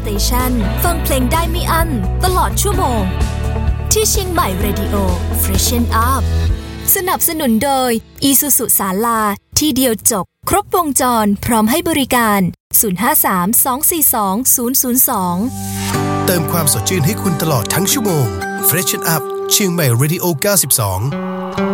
สเตชันฟังเพลงได้ไม่อั้นตลอดชั่วโมงที่เชียงใหม่ Radio Freshen Up สนับสนุนโดย Isuzu ศาลาที่เดียวจบครบวงจรพร้อมให้บริการ053-242-002 เติมความสดชื่นให้คุณตลอดทั้งชั่วโมง Freshen Up เชียงใหม่ Radio 92